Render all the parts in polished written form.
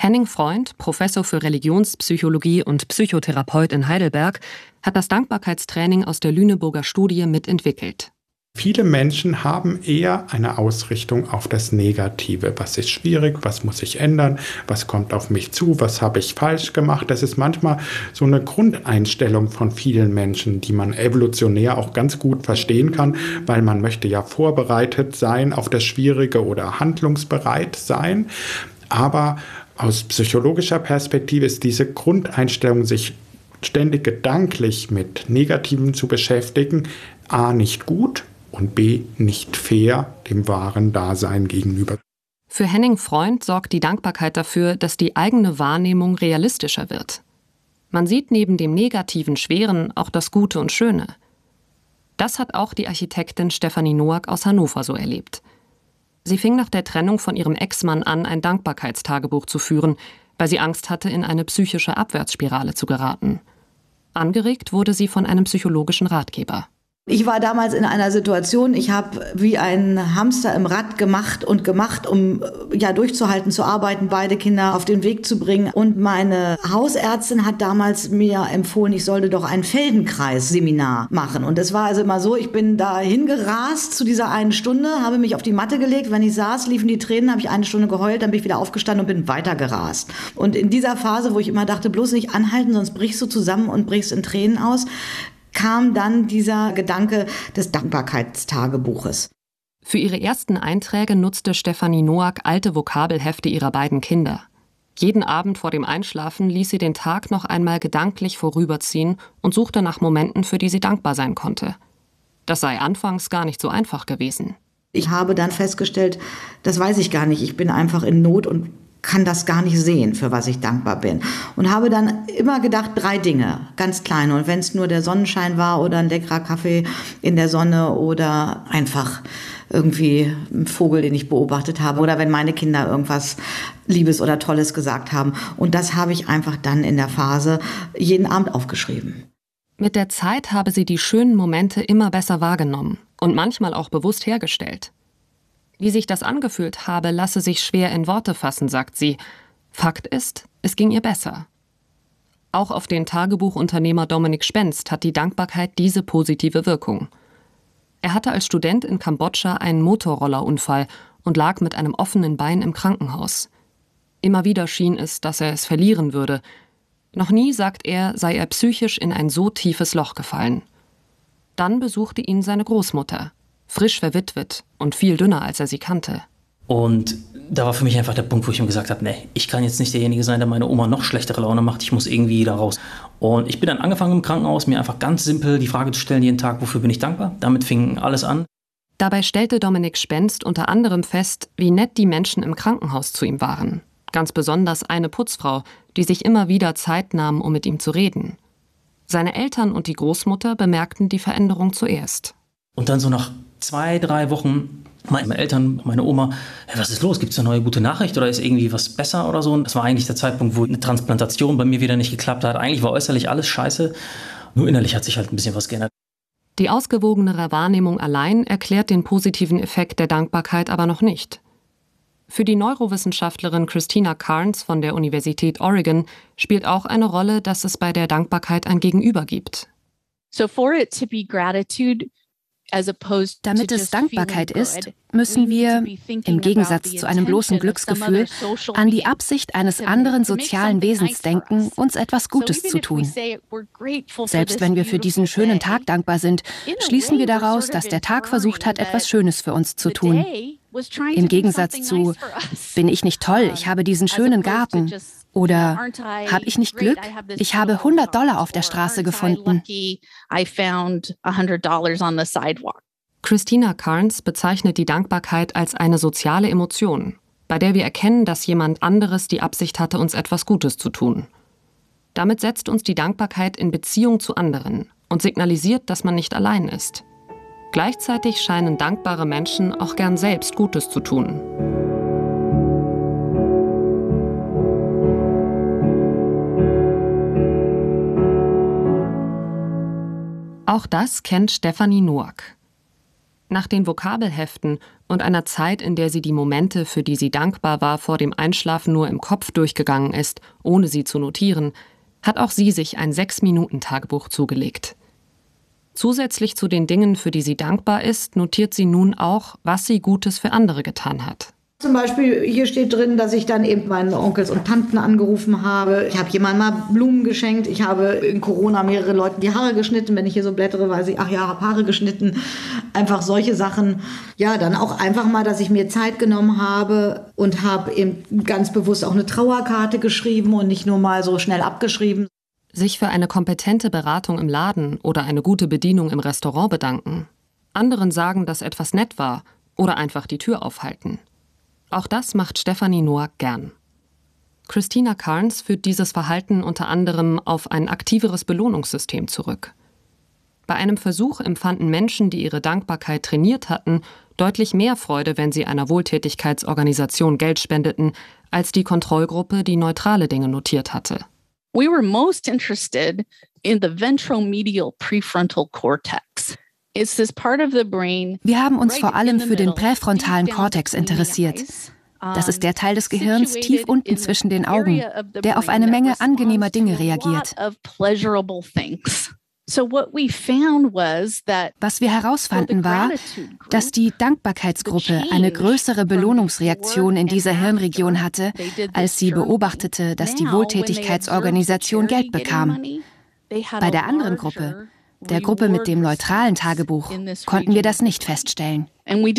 Henning Freund, Professor für Religionspsychologie und Psychotherapeut in Heidelberg, hat das Dankbarkeitstraining aus der Lüneburger Studie mitentwickelt. Viele Menschen haben eher eine Ausrichtung auf das Negative. Was ist schwierig? Was muss ich ändern? Was kommt auf mich zu? Was habe ich falsch gemacht? Das ist manchmal so eine Grundeinstellung von vielen Menschen, die man evolutionär auch ganz gut verstehen kann, weil man möchte ja vorbereitet sein auf das Schwierige oder handlungsbereit sein. Aber aus psychologischer Perspektive ist diese Grundeinstellung, sich ständig gedanklich mit Negativem zu beschäftigen, a, nicht gut und b, nicht fair dem wahren Dasein gegenüber. Für Henning Freund sorgt die Dankbarkeit dafür, dass die eigene Wahrnehmung realistischer wird. Man sieht neben dem negativen Schweren auch das Gute und Schöne. Das hat auch die Architektin Stefanie Noack aus Hannover so erlebt. Sie fing nach der Trennung von ihrem Ex-Mann an, ein Dankbarkeitstagebuch zu führen, weil sie Angst hatte, in eine psychische Abwärtsspirale zu geraten. Angeregt wurde sie von einem psychologischen Ratgeber. Ich war damals in einer Situation, ich habe wie ein Hamster im Rad gemacht, um durchzuhalten, zu arbeiten, beide Kinder auf den Weg zu bringen. Und meine Hausärztin hat damals mir empfohlen, ich sollte doch ein Feldenkreis-Seminar machen. Und es war also immer so, ich bin da hingerast zu dieser einen Stunde, habe mich auf die Matte gelegt. Wenn ich saß, liefen die Tränen, habe ich eine Stunde geheult, dann bin ich wieder aufgestanden und bin weitergerast. Und in dieser Phase, wo ich immer dachte, bloß nicht anhalten, sonst brichst du zusammen und brichst in Tränen aus, kam dann dieser Gedanke des Dankbarkeitstagebuches. Für ihre ersten Einträge nutzte Stefanie Noack alte Vokabelhefte ihrer beiden Kinder. Jeden Abend vor dem Einschlafen ließ sie den Tag noch einmal gedanklich vorüberziehen und suchte nach Momenten, für die sie dankbar sein konnte. Das sei anfangs gar nicht so einfach gewesen. Ich habe dann festgestellt, das weiß ich gar nicht, ich bin einfach in Not und kann das gar nicht sehen, für was ich dankbar bin. Und habe dann immer gedacht, 3 Dinge, ganz kleine. Und wenn es nur der Sonnenschein war oder ein leckerer Kaffee in der Sonne oder einfach irgendwie ein Vogel, den ich beobachtet habe oder wenn meine Kinder irgendwas Liebes oder Tolles gesagt haben. Und das habe ich einfach dann in der Phase jeden Abend aufgeschrieben. Mit der Zeit habe sie die schönen Momente immer besser wahrgenommen und manchmal auch bewusst hergestellt. Wie sich das angefühlt habe, lasse sich schwer in Worte fassen, sagt sie. Fakt ist, es ging ihr besser. Auch auf den Tagebuchunternehmer Dominik Spenst hat die Dankbarkeit diese positive Wirkung. Er hatte als Student in Kambodscha einen Motorrollerunfall und lag mit einem offenen Bein im Krankenhaus. Immer wieder schien es, dass er es verlieren würde. Noch nie, sagt er, sei er psychisch in ein so tiefes Loch gefallen. Dann besuchte ihn seine Großmutter. Frisch verwitwet und viel dünner, als er sie kannte. Und da war für mich einfach der Punkt, wo ich mir gesagt habe, nee, ich kann jetzt nicht derjenige sein, der meine Oma noch schlechtere Laune macht, ich muss irgendwie da raus. Und ich bin dann angefangen im Krankenhaus, mir einfach ganz simpel die Frage zu stellen jeden Tag, wofür bin ich dankbar? Damit fing alles an. Dabei stellte Dominik Spenst unter anderem fest, wie nett die Menschen im Krankenhaus zu ihm waren. Ganz besonders eine Putzfrau, die sich immer wieder Zeit nahm, um mit ihm zu reden. Seine Eltern und die Großmutter bemerkten die Veränderung zuerst. Und dann so nach 2-3 Wochen meine Eltern, meine Oma, hey, was ist los? Gibt es eine neue gute Nachricht oder ist irgendwie was besser oder so? Und das war eigentlich der Zeitpunkt, wo eine Transplantation bei mir wieder nicht geklappt hat. Eigentlich war äußerlich alles scheiße, nur innerlich hat sich halt ein bisschen was geändert. Die ausgewogenere Wahrnehmung allein erklärt den positiven Effekt der Dankbarkeit aber noch nicht. Für die Neurowissenschaftlerin Christina Carnes von der Universität Oregon spielt auch eine Rolle, dass es bei der Dankbarkeit ein Gegenüber gibt. So for it to be gratitude, damit es Dankbarkeit ist, müssen wir, im Gegensatz zu einem bloßen Glücksgefühl, an die Absicht eines anderen sozialen Wesens denken, uns etwas Gutes zu tun. Selbst wenn wir für diesen schönen Tag dankbar sind, schließen wir daraus, dass der Tag versucht hat, etwas Schönes für uns zu tun. Im Gegensatz zu, bin ich nicht toll, ich habe diesen schönen Garten. Oder, habe ich nicht Glück? Ich habe $100 auf der Straße gefunden. Christina Carnes bezeichnet die Dankbarkeit als eine soziale Emotion, bei der wir erkennen, dass jemand anderes die Absicht hatte, uns etwas Gutes zu tun. Damit setzt uns die Dankbarkeit in Beziehung zu anderen und signalisiert, dass man nicht allein ist. Gleichzeitig scheinen dankbare Menschen auch gern selbst Gutes zu tun. Auch das kennt Stefanie Noack. Nach den Vokabelheften und einer Zeit, in der sie die Momente, für die sie dankbar war, vor dem Einschlafen nur im Kopf durchgegangen ist, ohne sie zu notieren, hat auch sie sich ein 6-Minuten-Tagebuch zugelegt. Zusätzlich zu den Dingen, für die sie dankbar ist, notiert sie nun auch, was sie Gutes für andere getan hat. Zum Beispiel, hier steht drin, dass ich dann eben meine Onkels und Tanten angerufen habe. Ich habe jemandem mal Blumen geschenkt. Ich habe in Corona mehrere Leuten die Haare geschnitten. Wenn ich hier so blättere, weiß ich, ach ja, habe Haare geschnitten. Einfach solche Sachen. Ja, dann auch einfach mal, dass ich mir Zeit genommen habe und habe eben ganz bewusst auch eine Trauerkarte geschrieben und nicht nur mal so schnell abgeschrieben. Sich für eine kompetente Beratung im Laden oder eine gute Bedienung im Restaurant bedanken. Anderen sagen, dass etwas nett war oder einfach die Tür aufhalten. Auch das macht Stephanie Noack gern. Christina Carnes führt dieses Verhalten unter anderem auf ein aktiveres Belohnungssystem zurück. Bei einem Versuch empfanden Menschen, die ihre Dankbarkeit trainiert hatten, deutlich mehr Freude, wenn sie einer Wohltätigkeitsorganisation Geld spendeten, als die Kontrollgruppe, die neutrale Dinge notiert hatte. We were most interested in the ventromedial prefrontal cortex. Wir haben uns vor allem für den präfrontalen Kortex interessiert. Das ist der Teil des Gehirns tief unten zwischen den Augen, der auf eine Menge angenehmer Dinge reagiert. Was wir herausfanden war, dass die Dankbarkeitsgruppe eine größere Belohnungsreaktion in dieser Hirnregion hatte, als sie beobachtete, dass die Wohltätigkeitsorganisation Geld bekam. Bei der anderen Gruppe, der Gruppe mit dem neutralen Tagebuch, konnten wir das nicht feststellen.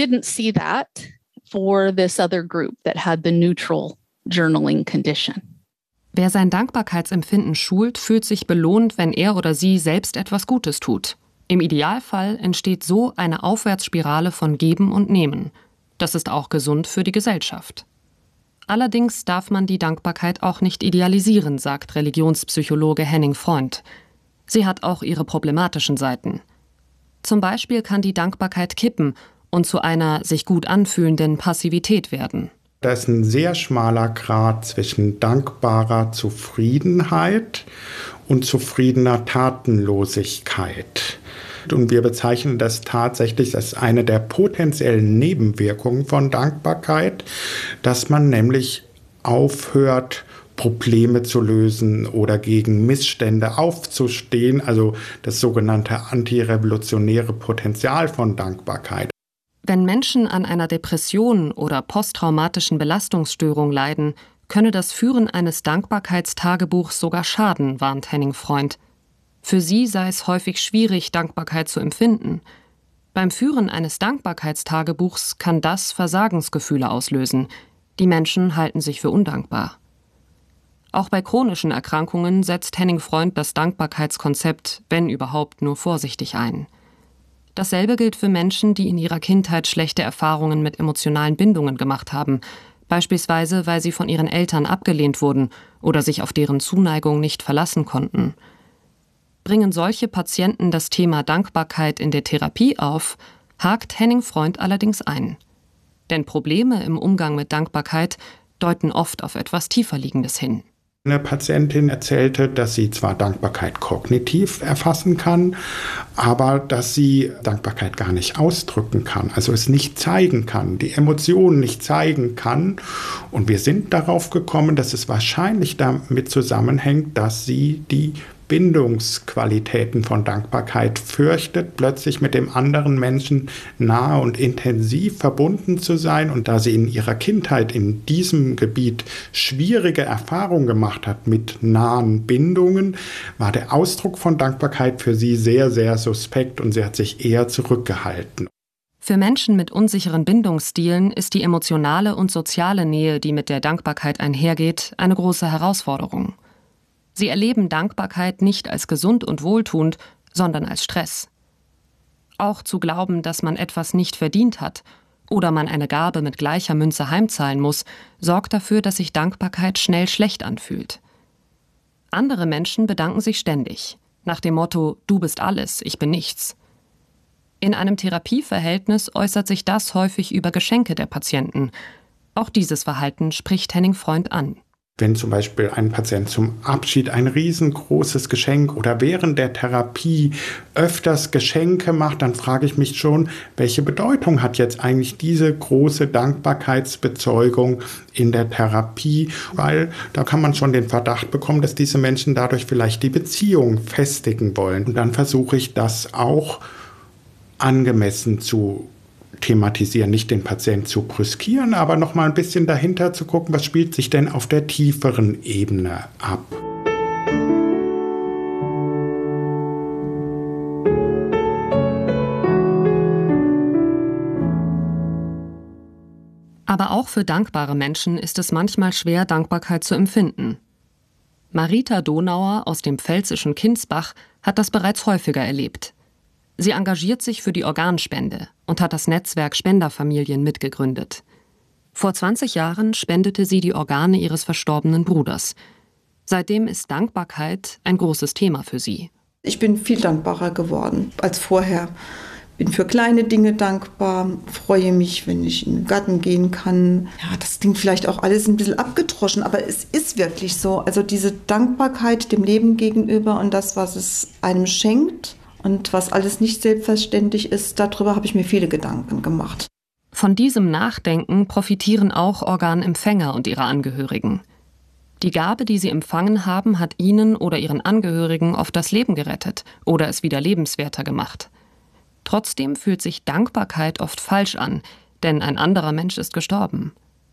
Wer sein Dankbarkeitsempfinden schult, fühlt sich belohnt, wenn er oder sie selbst etwas Gutes tut. Im Idealfall entsteht so eine Aufwärtsspirale von Geben und Nehmen. Das ist auch gesund für die Gesellschaft. Allerdings darf man die Dankbarkeit auch nicht idealisieren, sagt Religionspsychologe Henning Freund. Sie hat auch ihre problematischen Seiten. Zum Beispiel kann die Dankbarkeit kippen und zu einer sich gut anfühlenden Passivität werden. Da ist ein sehr schmaler Grat zwischen dankbarer Zufriedenheit und zufriedener Tatenlosigkeit. Und wir bezeichnen das tatsächlich als eine der potenziellen Nebenwirkungen von Dankbarkeit, dass man nämlich aufhört, Probleme zu lösen oder gegen Missstände aufzustehen, also das sogenannte antirevolutionäre Potenzial von Dankbarkeit. Wenn Menschen an einer Depression oder posttraumatischen Belastungsstörung leiden, könne das Führen eines Dankbarkeitstagebuchs sogar schaden, warnt Henning Freund. Für sie sei es häufig schwierig, Dankbarkeit zu empfinden. Beim Führen eines Dankbarkeitstagebuchs kann das Versagensgefühle auslösen. Die Menschen halten sich für undankbar. Auch bei chronischen Erkrankungen setzt Henning Freund das Dankbarkeitskonzept, wenn überhaupt, nur vorsichtig ein. Dasselbe gilt für Menschen, die in ihrer Kindheit schlechte Erfahrungen mit emotionalen Bindungen gemacht haben, beispielsweise weil sie von ihren Eltern abgelehnt wurden oder sich auf deren Zuneigung nicht verlassen konnten. Bringen solche Patienten das Thema Dankbarkeit in der Therapie auf, hakt Henning Freund allerdings ein. Denn Probleme im Umgang mit Dankbarkeit deuten oft auf etwas Tieferliegendes hin. Eine Patientin erzählte, dass sie zwar Dankbarkeit kognitiv erfassen kann, aber dass sie Dankbarkeit gar nicht ausdrücken kann, also es nicht zeigen kann, die Emotionen nicht zeigen kann. Und wir sind darauf gekommen, dass es wahrscheinlich damit zusammenhängt, dass sie die Bindungsqualitäten von Dankbarkeit fürchtet, plötzlich mit dem anderen Menschen nahe und intensiv verbunden zu sein. Und da sie in ihrer Kindheit in diesem Gebiet schwierige Erfahrungen gemacht hat mit nahen Bindungen, war der Ausdruck von Dankbarkeit für sie sehr, sehr suspekt und sie hat sich eher zurückgehalten. Für Menschen mit unsicheren Bindungsstilen ist die emotionale und soziale Nähe, die mit der Dankbarkeit einhergeht, eine große Herausforderung. Sie erleben Dankbarkeit nicht als gesund und wohltuend, sondern als Stress. Auch zu glauben, dass man etwas nicht verdient hat oder man eine Gabe mit gleicher Münze heimzahlen muss, sorgt dafür, dass sich Dankbarkeit schnell schlecht anfühlt. Andere Menschen bedanken sich ständig, nach dem Motto: Du bist alles, ich bin nichts. In einem Therapieverhältnis äußert sich das häufig über Geschenke der Patienten. Auch dieses Verhalten spricht Henning Freund an. Wenn zum Beispiel ein Patient zum Abschied ein riesengroßes Geschenk oder während der Therapie öfters Geschenke macht, dann frage ich mich schon, welche Bedeutung hat jetzt eigentlich diese große Dankbarkeitsbezeugung in der Therapie? Weil da kann man schon den Verdacht bekommen, dass diese Menschen dadurch vielleicht die Beziehung festigen wollen. Und dann versuche ich das auch angemessen zu thematisieren, nicht den Patienten zu brüskieren, aber noch mal ein bisschen dahinter zu gucken, was spielt sich denn auf der tieferen Ebene ab. Aber auch für dankbare Menschen ist es manchmal schwer, Dankbarkeit zu empfinden. Marita Donauer aus dem pfälzischen Kinsbach hat das bereits häufiger erlebt. Sie engagiert sich für die Organspende und hat das Netzwerk Spenderfamilien mitgegründet. Vor 20 Jahren spendete sie die Organe ihres verstorbenen Bruders. Seitdem ist Dankbarkeit ein großes Thema für sie. Ich bin viel dankbarer geworden als vorher. Bin für kleine Dinge dankbar, freue mich, wenn ich in den Garten gehen kann. Ja, das klingt vielleicht auch alles ein bisschen abgedroschen, aber es ist wirklich so. Also diese Dankbarkeit dem Leben gegenüber und das, was es einem schenkt, und was alles nicht selbstverständlich ist, darüber habe ich mir viele Gedanken gemacht. Von diesem Nachdenken profitieren auch Organempfänger und ihre Angehörigen. Die Gabe, die sie empfangen haben, hat ihnen oder ihren Angehörigen oft das Leben gerettet oder es wieder lebenswerter gemacht. Trotzdem fühlt sich Dankbarkeit oft falsch an, denn ein anderer Mensch ist gestorben.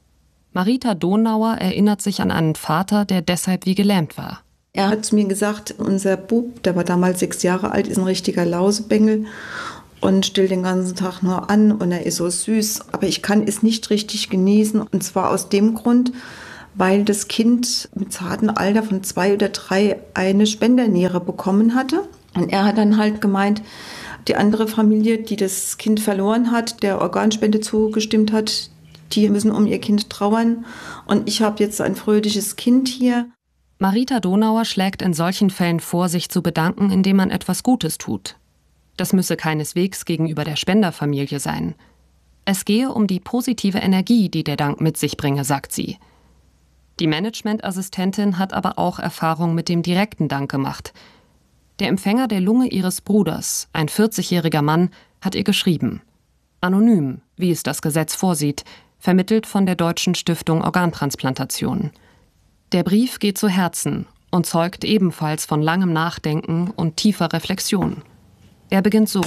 Marita Donauer erinnert sich an einen Vater, der deshalb wie gelähmt war. Er hat zu mir gesagt, unser Bub, der war damals 6 Jahre alt, ist ein richtiger Lausebengel und stellt den ganzen Tag nur an und er ist so süß. Aber ich kann es nicht richtig genießen und zwar aus dem Grund, weil das Kind mit zartem Alter von 2 oder 3 eine Spenderniere bekommen hatte. Und er hat dann halt gemeint, die andere Familie, die das Kind verloren hat, der Organspende zugestimmt hat, die müssen um ihr Kind trauern. Und ich habe jetzt ein fröhliches Kind hier. Marita Donauer schlägt in solchen Fällen vor, sich zu bedanken, indem man etwas Gutes tut. Das müsse keineswegs gegenüber der Spenderfamilie sein. Es gehe um die positive Energie, die der Dank mit sich bringe, sagt sie. Die Managementassistentin hat aber auch Erfahrung mit dem direkten Dank gemacht. Der Empfänger der Lunge ihres Bruders, ein 40-jähriger Mann, hat ihr geschrieben. Anonym, wie es das Gesetz vorsieht, vermittelt von der Deutschen Stiftung Organtransplantation. Der Brief geht zu Herzen und zeugt ebenfalls von langem Nachdenken und tiefer Reflexion. Er beginnt so.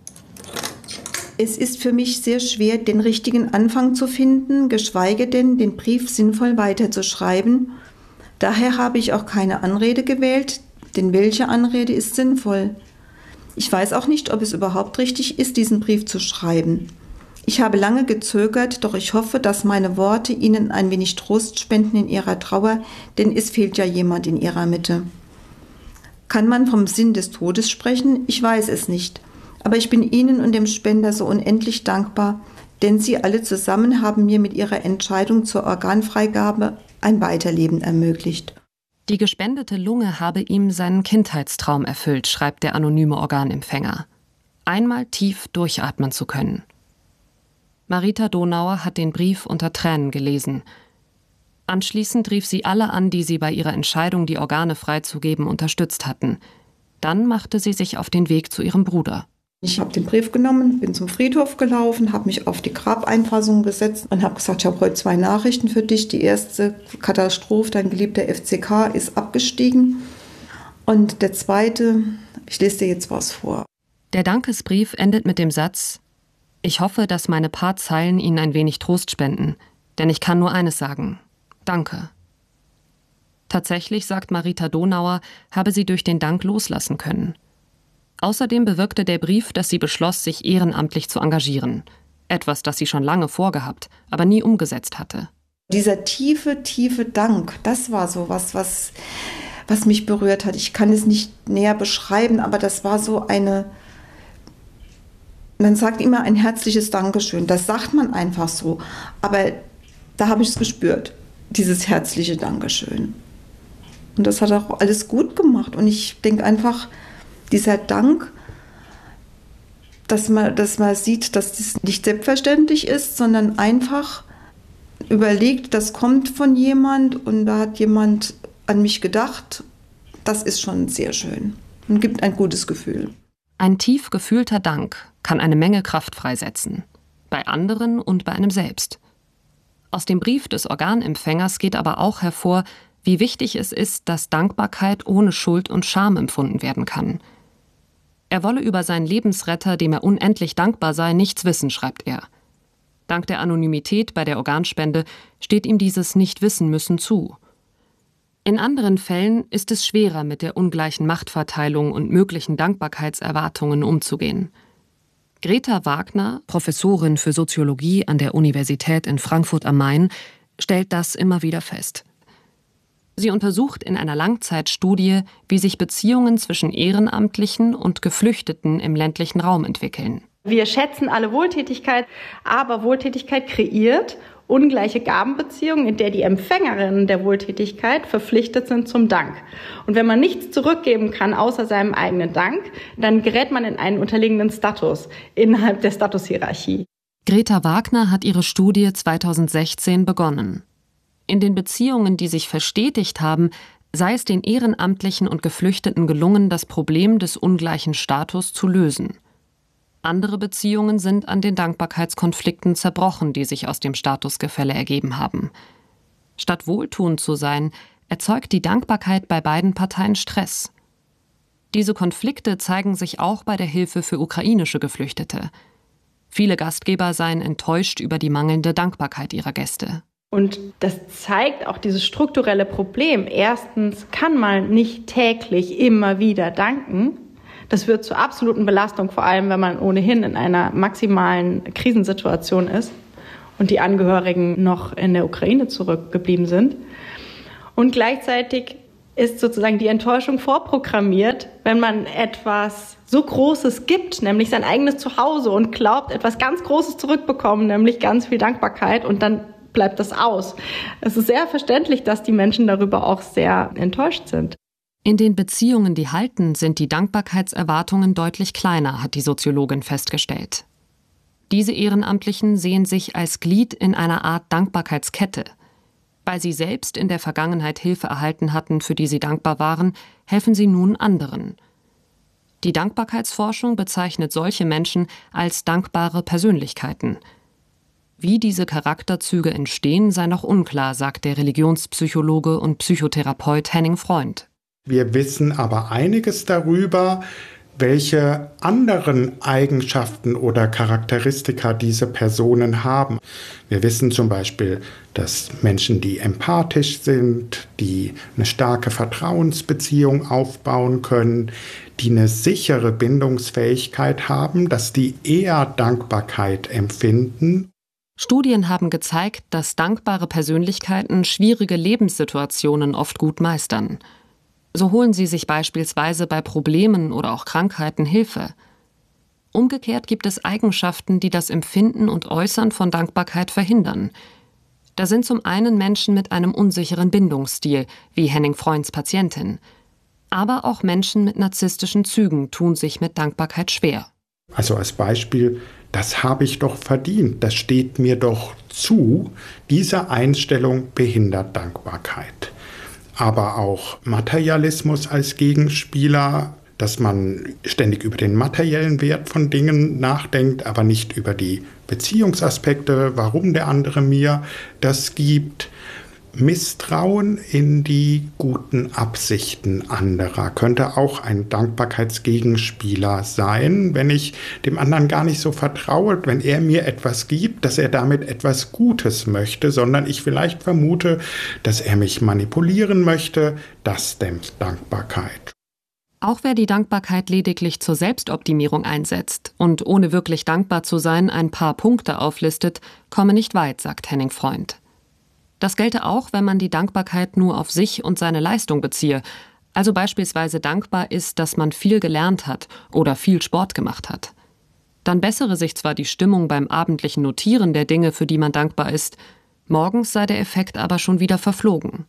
Es ist für mich sehr schwer, den richtigen Anfang zu finden, geschweige denn, den Brief sinnvoll weiterzuschreiben. Daher habe ich auch keine Anrede gewählt, denn welche Anrede ist sinnvoll? Ich weiß auch nicht, ob es überhaupt richtig ist, diesen Brief zu schreiben. Ich habe lange gezögert, doch ich hoffe, dass meine Worte Ihnen ein wenig Trost spenden in Ihrer Trauer, denn es fehlt ja jemand in Ihrer Mitte. Kann man vom Sinn des Todes sprechen? Ich weiß es nicht. Aber ich bin Ihnen und dem Spender so unendlich dankbar, denn Sie alle zusammen haben mir mit Ihrer Entscheidung zur Organfreigabe ein Weiterleben ermöglicht. Die gespendete Lunge habe ihm seinen Kindheitstraum erfüllt, schreibt der anonyme Organempfänger. Einmal tief durchatmen zu können. Marita Donauer hat den Brief unter Tränen gelesen. Anschließend rief sie alle an, die sie bei ihrer Entscheidung, die Organe freizugeben, unterstützt hatten. Dann machte sie sich auf den Weg zu ihrem Bruder. Ich habe den Brief genommen, bin zum Friedhof gelaufen, habe mich auf die Grabeinfassung gesetzt und habe gesagt, ich habe heute 2 Nachrichten für dich. Die erste, Katastrophe, dein geliebter FCK ist abgestiegen. Und der zweite, ich lese dir jetzt was vor. Der Dankesbrief endet mit dem Satz: Ich hoffe, dass meine paar Zeilen Ihnen ein wenig Trost spenden, denn ich kann nur eines sagen: Danke. Tatsächlich, sagt Marita Donauer, habe sie durch den Dank loslassen können. Außerdem bewirkte der Brief, dass sie beschloss, sich ehrenamtlich zu engagieren. Etwas, das sie schon lange vorgehabt, aber nie umgesetzt hatte. Dieser tiefe, tiefe Dank, das war so was mich berührt hat. Ich kann es nicht näher beschreiben, aber das war so eine... Man sagt immer ein herzliches Dankeschön, das sagt man einfach so. Aber da habe ich es gespürt, dieses herzliche Dankeschön. Und das hat auch alles gut gemacht. Und ich denke einfach, dieser Dank, dass man sieht, dass das nicht selbstverständlich ist, sondern einfach überlegt, das kommt von jemand und da hat jemand an mich gedacht. Das ist schon sehr schön und gibt ein gutes Gefühl. Ein tief gefühlter Dank kann eine Menge Kraft freisetzen. Bei anderen und bei einem selbst. Aus dem Brief des Organempfängers geht aber auch hervor, wie wichtig es ist, dass Dankbarkeit ohne Schuld und Scham empfunden werden kann. Er wolle über seinen Lebensretter, dem er unendlich dankbar sei, nichts wissen, schreibt er. Dank der Anonymität bei der Organspende steht ihm dieses Nicht-Wissen-Müssen zu. In anderen Fällen ist es schwerer, mit der ungleichen Machtverteilung und möglichen Dankbarkeitserwartungen umzugehen. Greta Wagner, Professorin für Soziologie an der Universität in Frankfurt am Main, stellt das immer wieder fest. Sie untersucht in einer Langzeitstudie, wie sich Beziehungen zwischen Ehrenamtlichen und Geflüchteten im ländlichen Raum entwickeln. Wir schätzen alle Wohltätigkeit, aber Wohltätigkeit kreiert ungleiche Gabenbeziehungen, in der die Empfängerinnen der Wohltätigkeit verpflichtet sind zum Dank. Und wenn man nichts zurückgeben kann außer seinem eigenen Dank, dann gerät man in einen unterliegenden Status innerhalb der Statushierarchie. Greta Wagner hat ihre Studie 2016 begonnen. In den Beziehungen, die sich verstetigt haben, sei es den Ehrenamtlichen und Geflüchteten gelungen, das Problem des ungleichen Status zu lösen. Andere Beziehungen sind an den Dankbarkeitskonflikten zerbrochen, die sich aus dem Statusgefälle ergeben haben. Statt wohltuend zu sein, erzeugt die Dankbarkeit bei beiden Parteien Stress. Diese Konflikte zeigen sich auch bei der Hilfe für ukrainische Geflüchtete. Viele Gastgeber seien enttäuscht über die mangelnde Dankbarkeit ihrer Gäste. Und das zeigt auch dieses strukturelle Problem. Erstens kann man nicht täglich immer wieder danken. Das wird zur absoluten Belastung, vor allem wenn man ohnehin in einer maximalen Krisensituation ist und die Angehörigen noch in der Ukraine zurückgeblieben sind. Und gleichzeitig ist sozusagen die Enttäuschung vorprogrammiert, wenn man etwas so Großes gibt, nämlich sein eigenes Zuhause, und glaubt, etwas ganz Großes zurückbekommen, nämlich ganz viel Dankbarkeit, und dann bleibt das aus. Es ist sehr verständlich, dass die Menschen darüber auch sehr enttäuscht sind. In den Beziehungen, die halten, sind die Dankbarkeitserwartungen deutlich kleiner, hat die Soziologin festgestellt. Diese Ehrenamtlichen sehen sich als Glied in einer Art Dankbarkeitskette. Weil sie selbst in der Vergangenheit Hilfe erhalten hatten, für die sie dankbar waren, helfen sie nun anderen. Die Dankbarkeitsforschung bezeichnet solche Menschen als dankbare Persönlichkeiten. Wie diese Charakterzüge entstehen, sei noch unklar, sagt der Religionspsychologe und Psychotherapeut Henning Freund. Wir wissen aber einiges darüber, welche anderen Eigenschaften oder Charakteristika diese Personen haben. Wir wissen zum Beispiel, dass Menschen, die empathisch sind, die eine starke Vertrauensbeziehung aufbauen können, die eine sichere Bindungsfähigkeit haben, dass die eher Dankbarkeit empfinden. Studien haben gezeigt, dass dankbare Persönlichkeiten schwierige Lebenssituationen oft gut meistern. So holen sie sich beispielsweise bei Problemen oder auch Krankheiten Hilfe. Umgekehrt gibt es Eigenschaften, die das Empfinden und Äußern von Dankbarkeit verhindern. Da sind zum einen Menschen mit einem unsicheren Bindungsstil, wie Henning Freunds Patientin. Aber auch Menschen mit narzisstischen Zügen tun sich mit Dankbarkeit schwer. Also als Beispiel, das habe ich doch verdient, das steht mir doch zu. Diese Einstellung behindert Dankbarkeit. Aber auch Materialismus als Gegenspieler, dass man ständig über den materiellen Wert von Dingen nachdenkt, aber nicht über die Beziehungsaspekte, warum der andere mir das gibt. Misstrauen in die guten Absichten anderer könnte auch ein Dankbarkeitsgegenspieler sein, wenn ich dem anderen gar nicht so vertraue, wenn er mir etwas gibt, dass er damit etwas Gutes möchte, sondern ich vielleicht vermute, dass er mich manipulieren möchte. Das dämpft Dankbarkeit. Auch wer die Dankbarkeit lediglich zur Selbstoptimierung einsetzt und ohne wirklich dankbar zu sein ein paar Punkte auflistet, komme nicht weit, sagt Henning Freund. Das gelte auch, wenn man die Dankbarkeit nur auf sich und seine Leistung beziehe, also beispielsweise dankbar ist, dass man viel gelernt hat oder viel Sport gemacht hat. Dann bessere sich zwar die Stimmung beim abendlichen Notieren der Dinge, für die man dankbar ist, morgens sei der Effekt aber schon wieder verflogen.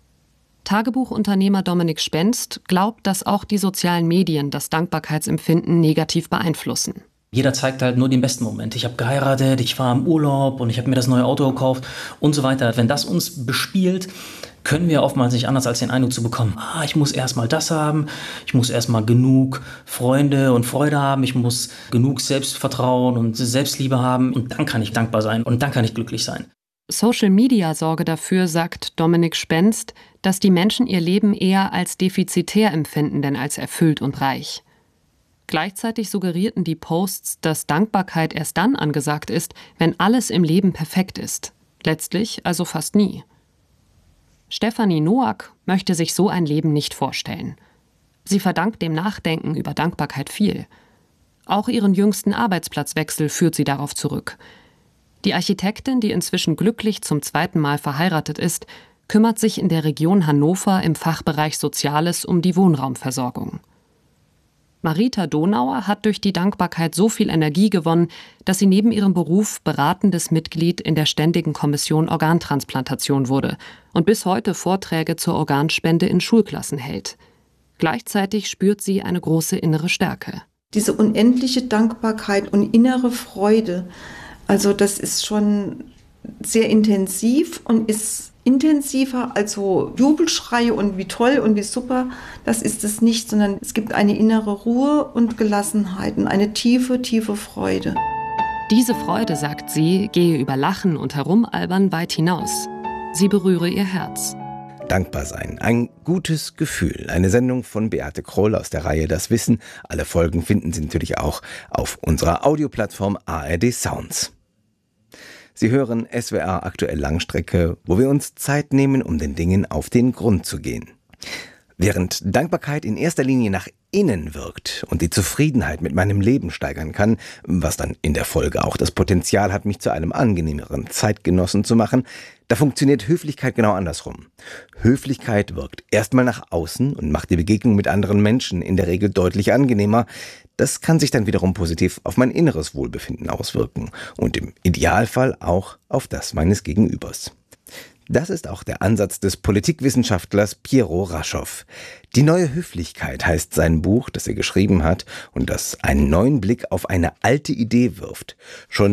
Tagebuchunternehmer Dominik Spenst glaubt, dass auch die sozialen Medien das Dankbarkeitsempfinden negativ beeinflussen. Jeder zeigt halt nur den besten Moment. Ich habe geheiratet, ich war im Urlaub und ich habe mir das neue Auto gekauft und so weiter. Wenn das uns bespielt, können wir oftmals nicht anders als den Eindruck zu bekommen, ich muss erstmal das haben, ich muss erstmal genug Freunde und Freude haben, ich muss genug Selbstvertrauen und Selbstliebe haben und dann kann ich dankbar sein und dann kann ich glücklich sein. Social Media sorge dafür, sagt Dominik Spenst, dass die Menschen ihr Leben eher als defizitär empfinden, denn als erfüllt und reich. Gleichzeitig suggerierten die Posts, dass Dankbarkeit erst dann angesagt ist, wenn alles im Leben perfekt ist. Letztlich also fast nie. Stefanie Noack möchte sich so ein Leben nicht vorstellen. Sie verdankt dem Nachdenken über Dankbarkeit viel. Auch ihren jüngsten Arbeitsplatzwechsel führt sie darauf zurück. Die Architektin, die inzwischen glücklich zum 2. Mal verheiratet ist, kümmert sich in der Region Hannover im Fachbereich Soziales um die Wohnraumversorgung. Marita Donauer hat durch die Dankbarkeit so viel Energie gewonnen, dass sie neben ihrem Beruf beratendes Mitglied in der Ständigen Kommission Organtransplantation wurde und bis heute Vorträge zur Organspende in Schulklassen hält. Gleichzeitig spürt sie eine große innere Stärke. Diese unendliche Dankbarkeit und innere Freude, also das ist schon sehr intensiv und ist intensiver als so Jubelschreie und wie toll und wie super, das ist es nicht, sondern es gibt eine innere Ruhe und Gelassenheit und eine tiefe, tiefe Freude. Diese Freude, sagt sie, gehe über Lachen und Herumalbern weit hinaus. Sie berühre ihr Herz. Dankbar sein, ein gutes Gefühl. Eine Sendung von Beate Kroll aus der Reihe Das Wissen. Alle Folgen finden Sie natürlich auch auf unserer Audioplattform ARD Sounds. Sie hören SWR Aktuell Langstrecke, wo wir uns Zeit nehmen, um den Dingen auf den Grund zu gehen. Während Dankbarkeit in erster Linie nach innen wirkt und die Zufriedenheit mit meinem Leben steigern kann, was dann in der Folge auch das Potenzial hat, mich zu einem angenehmeren Zeitgenossen zu machen, da funktioniert Höflichkeit genau andersrum. Höflichkeit wirkt erstmal nach außen und macht die Begegnung mit anderen Menschen in der Regel deutlich angenehmer. Das kann sich dann wiederum positiv auf mein inneres Wohlbefinden auswirken und im Idealfall auch auf das meines Gegenübers. Das ist auch der Ansatz des Politikwissenschaftlers Piero Raschow. Die neue Höflichkeit heißt sein Buch, das er geschrieben hat und das einen neuen Blick auf eine alte Idee wirft. Schon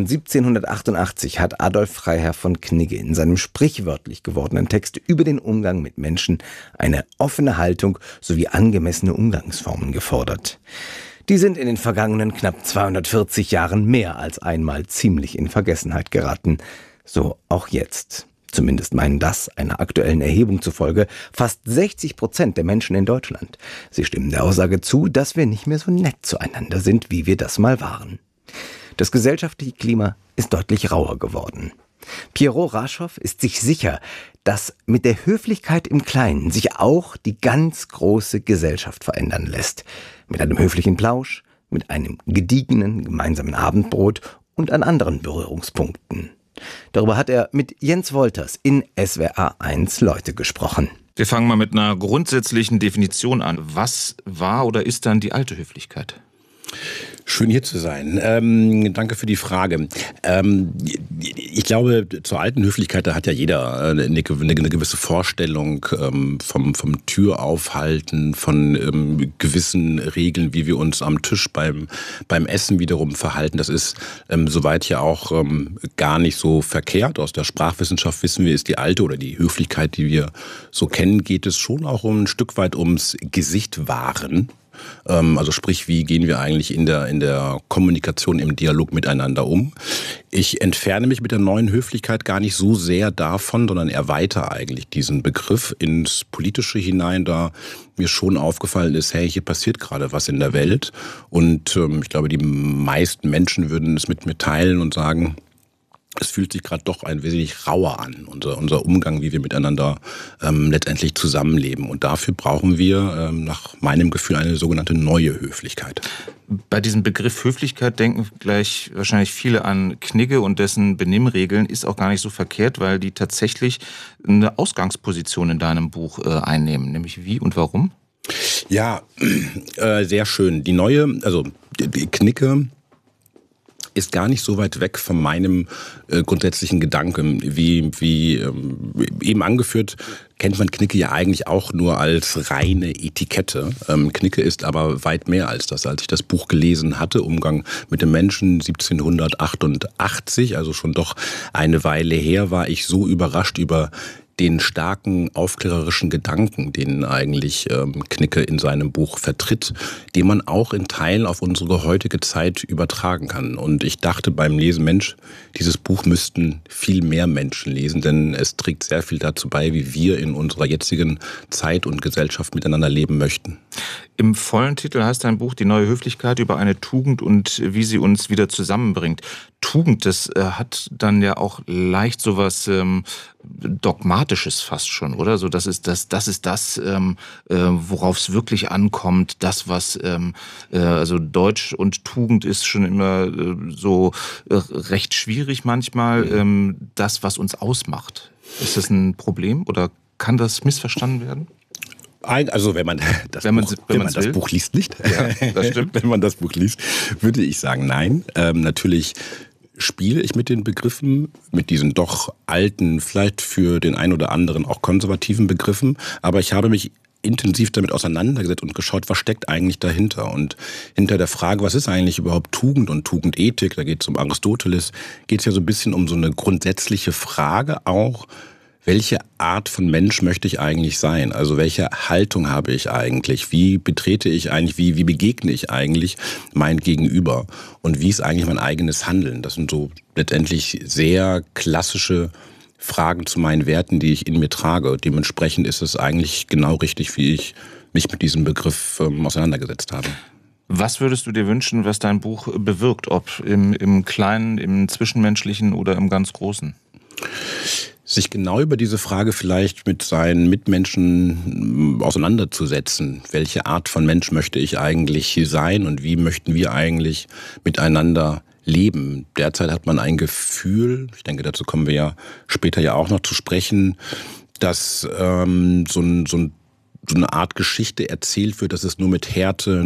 1788 hat Adolf Freiherr von Knigge in seinem sprichwörtlich gewordenen Text über den Umgang mit Menschen eine offene Haltung sowie angemessene Umgangsformen gefordert. Die sind in den vergangenen knapp 240 Jahren mehr als einmal ziemlich in Vergessenheit geraten. So auch jetzt. Zumindest meinen das einer aktuellen Erhebung zufolge fast 60% der Menschen in Deutschland. Sie stimmen der Aussage zu, dass wir nicht mehr so nett zueinander sind, wie wir das mal waren. Das gesellschaftliche Klima ist deutlich rauer geworden. Piero Raschow ist sich sicher, dass mit der Höflichkeit im Kleinen sich auch die ganz große Gesellschaft verändern lässt. Mit einem höflichen Plausch, mit einem gediegenen gemeinsamen Abendbrot und an anderen Berührungspunkten. Darüber hat er mit Jens Wolters in SWR 1 Leute gesprochen. Wir fangen mal mit einer grundsätzlichen Definition an. Was war oder ist dann die alte Höflichkeit? Schön hier zu sein. Danke für die Frage. Ich glaube, zur alten Höflichkeit, da hat ja jeder eine gewisse Vorstellung vom Türaufhalten, von gewissen Regeln, wie wir uns am Tisch beim Essen wiederum verhalten. Das ist soweit ja auch gar nicht so verkehrt. Aus der Sprachwissenschaft wissen wir, ist die alte oder die Höflichkeit, die wir so kennen, geht es schon auch ein Stück weit ums Gesicht wahren. Also sprich, wie gehen wir eigentlich in der Kommunikation, im Dialog miteinander um? Ich entferne mich mit der neuen Höflichkeit gar nicht so sehr davon, sondern erweitere eigentlich diesen Begriff ins Politische hinein, da mir schon aufgefallen ist, hey, hier passiert gerade was in der Welt. Und ich glaube, die meisten Menschen würden es mit mir teilen und sagen, es fühlt sich gerade doch ein wenig rauer an, unser Umgang, wie wir miteinander letztendlich zusammenleben. Und dafür brauchen wir nach meinem Gefühl eine sogenannte neue Höflichkeit. Bei diesem Begriff Höflichkeit denken gleich wahrscheinlich viele an Knigge und dessen Benimmregeln. Ist auch gar nicht so verkehrt, weil die tatsächlich eine Ausgangsposition in deinem Buch einnehmen. Nämlich wie und warum? Ja, sehr schön. Die neue, also die Knigge ist gar nicht so weit weg von meinem grundsätzlichen Gedanken. Wie eben angeführt, kennt man Knigge ja eigentlich auch nur als reine Etikette. Knigge ist aber weit mehr als das. Als ich das Buch gelesen hatte, Umgang mit dem Menschen 1788, also schon doch eine Weile her, war ich so überrascht über den starken aufklärerischen Gedanken, den eigentlich Knigge in seinem Buch vertritt, den man auch in Teilen auf unsere heutige Zeit übertragen kann. Und ich dachte beim Lesen, Mensch, dieses Buch müssten viel mehr Menschen lesen, denn es trägt sehr viel dazu bei, wie wir in unserer jetzigen Zeit und Gesellschaft miteinander leben möchten. Im vollen Titel heißt dein Buch Die neue Höflichkeit über eine Tugend und wie sie uns wieder zusammenbringt. Tugend, das hat dann ja auch leicht sowas Dogmatisches fast schon, oder? So, das ist das, worauf es wirklich ankommt. Das, was also Deutsch und Tugend ist schon immer so recht schwierig manchmal. Das, was uns ausmacht. Ist das ein Problem oder kann das missverstanden werden? Also wenn man das Buch liest, nicht. Ja, das stimmt. Wenn man das Buch liest, würde ich sagen, nein. Natürlich spiele ich mit den Begriffen, mit diesen doch alten, vielleicht für den einen oder anderen auch konservativen Begriffen, aber ich habe mich intensiv damit auseinandergesetzt und geschaut, was steckt eigentlich dahinter. Und hinter der Frage, was ist eigentlich überhaupt Tugend und Tugendethik, da geht es um Aristoteles, geht es ja so ein bisschen um so eine grundsätzliche Frage auch, welche Art von Mensch möchte ich eigentlich sein? Also welche Haltung habe ich eigentlich? Wie betrete ich eigentlich, wie begegne ich eigentlich mein Gegenüber? Und wie ist eigentlich mein eigenes Handeln? Das sind so letztendlich sehr klassische Fragen zu meinen Werten, die ich in mir trage. Dementsprechend ist es eigentlich genau richtig, wie ich mich mit diesem Begriff auseinandergesetzt habe. Was würdest du dir wünschen, was dein Buch bewirkt? Ob im Kleinen, im Zwischenmenschlichen oder im ganz Großen? Sich genau über diese Frage vielleicht mit seinen Mitmenschen auseinanderzusetzen. Welche Art von Mensch möchte ich eigentlich sein und wie möchten wir eigentlich miteinander leben? Derzeit hat man ein Gefühl, ich denke, dazu kommen wir ja später ja auch noch zu sprechen, dass so eine Art Geschichte erzählt wird, dass es nur mit Härte,